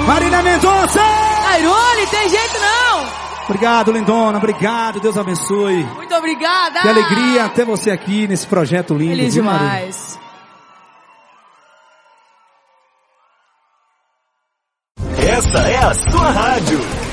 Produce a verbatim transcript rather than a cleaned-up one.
Marília Mendonça! Airone, tem jeito não! Obrigado, lindona, obrigado, Deus abençoe. Muito obrigada! Que alegria ter você aqui nesse projeto lindo. Feliz viu, demais. Marília? Essa é a sua rádio.